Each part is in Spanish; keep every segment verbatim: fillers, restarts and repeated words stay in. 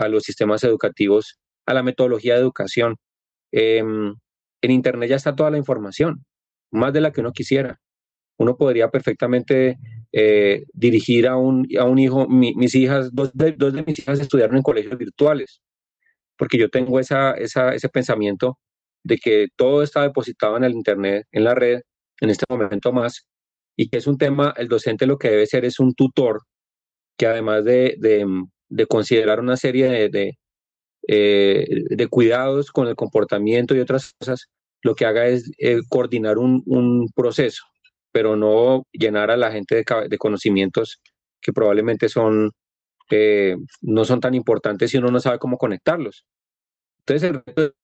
a los sistemas educativos, a la metodología de educación. Eh, en Internet ya está toda la información, más de la que uno quisiera. Uno podría perfectamente eh, dirigir a un, a un hijo, mi, mis hijas, dos de, dos de mis hijas estudiaron en colegios virtuales, porque yo tengo esa, esa, ese pensamiento de que todo está depositado en el Internet, en la red, en este momento más, y que es un tema, el docente lo que debe ser es un tutor que además de, de, de considerar una serie de, de, eh, de cuidados con el comportamiento y otras cosas, lo que haga es eh, coordinar un, un proceso, pero no llenar a la gente de, de conocimientos que probablemente son, eh, no son tan importantes si uno no sabe cómo conectarlos. Entonces, el reto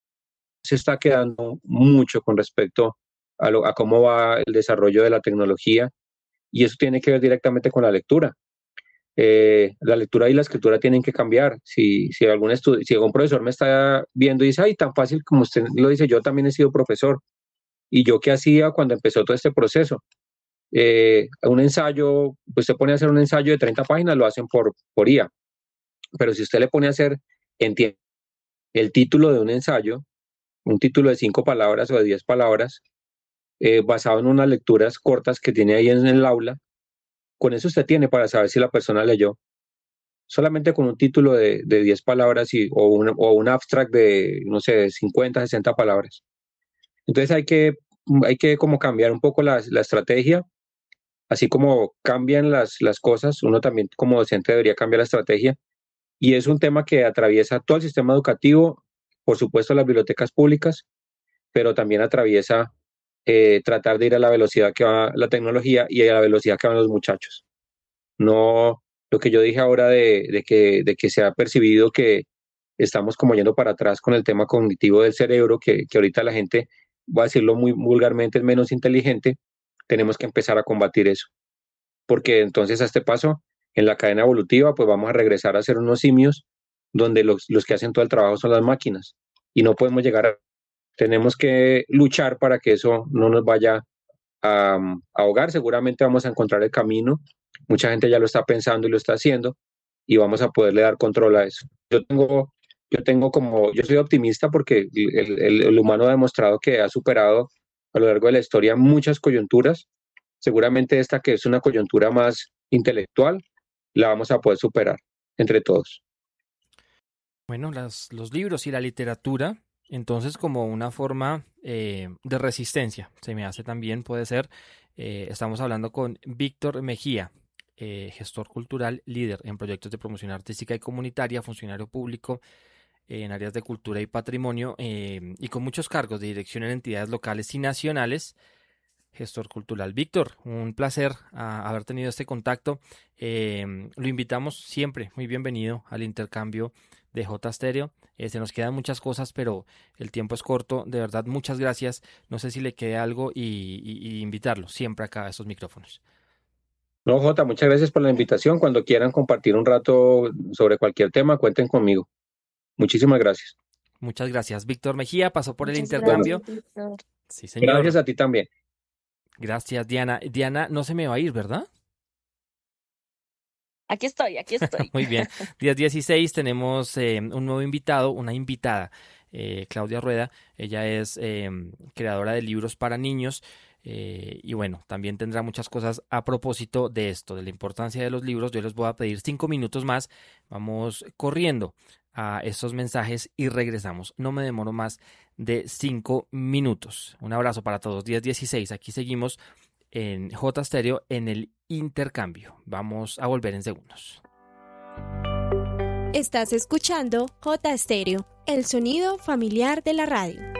se está quedando mucho con respecto a, lo, a cómo va el desarrollo de la tecnología, y eso tiene que ver directamente con la lectura. Eh, la lectura y la escritura tienen que cambiar. Si, si, algún estu- si algún profesor me está viendo y dice, ay, tan fácil como usted lo dice, yo también he sido profesor. ¿Y yo qué hacía cuando empezó todo este proceso? Eh, un ensayo, pues se pone a hacer un ensayo de treinta páginas, lo hacen por, por I A. Pero si usted le pone a hacer, entiende, el título de un ensayo, un título de cinco palabras o de diez palabras, eh, basado en unas lecturas cortas que tiene ahí en el aula, con eso usted tiene para saber si la persona leyó. Solamente con un título de, de diez palabras y, o, un, o un abstract de, no sé, cincuenta, sesenta palabras. Entonces hay que, hay que como cambiar un poco la, la estrategia, así como cambian las, las cosas, uno también como docente debería cambiar la estrategia, y es un tema que atraviesa todo el sistema educativo, por supuesto las bibliotecas públicas, pero también atraviesa eh, tratar de ir a la velocidad que va la tecnología y a la velocidad que van los muchachos. No lo que yo dije ahora de, de, que, de que se ha percibido que estamos como yendo para atrás con el tema cognitivo del cerebro, que, que ahorita la gente, voy a decirlo muy vulgarmente, es menos inteligente. Tenemos que empezar a combatir eso, porque entonces a este paso, en la cadena evolutiva, pues vamos a regresar a ser unos simios donde los, los que hacen todo el trabajo son las máquinas, y no podemos llegar a... Tenemos que luchar para que eso no nos vaya a, a ahogar. Seguramente vamos a encontrar el camino. Mucha gente ya lo está pensando y lo está haciendo, y vamos a poderle dar control a eso. Yo tengo, yo tengo como, yo soy optimista porque el, el, el humano ha demostrado que ha superado a lo largo de la historia muchas coyunturas. Seguramente esta, que es una coyuntura más intelectual, la vamos a poder superar entre todos. Bueno, las, los libros y la literatura, entonces como una forma eh, de resistencia, se me hace también, puede ser. Eh, estamos hablando con Víctor Mejía, eh, gestor cultural, líder en proyectos de promoción artística y comunitaria, funcionario público eh, en áreas de cultura y patrimonio, eh, y con muchos cargos de dirección en entidades locales y nacionales. Gestor cultural. Víctor, un placer a, haber tenido este contacto. Eh, lo invitamos siempre, muy bienvenido al intercambio de J Stereo. Eh, se nos quedan muchas cosas, pero el tiempo es corto. De verdad, muchas gracias. No sé si le quede algo y, y, y invitarlo siempre acá a estos micrófonos. No, Jota, muchas gracias por la invitación. Cuando quieran compartir un rato sobre cualquier tema, cuenten conmigo. Muchísimas gracias. Muchas gracias. Víctor Mejía pasó por el Muchas intercambio. gracias, Víctor. Sí, señor. Gracias a ti también. Gracias, Diana. Diana, no se me va a ir, ¿verdad? Aquí estoy, aquí estoy. Muy bien. diez dieciséis tenemos eh, un nuevo invitado, una invitada, eh, Claudia Rueda. Ella es eh, creadora de libros para niños. Eh, y bueno, también tendrá muchas cosas a propósito de esto, de la importancia de los libros. Yo les voy a pedir cinco minutos más. Vamos corriendo a estos mensajes y regresamos. No me demoro más de cinco minutos. Un abrazo para todos. diez dieciséis, aquí seguimos en J Stereo en el intercambio. Vamos a volver en segundos. Estás escuchando J Stereo, el sonido familiar de la radio.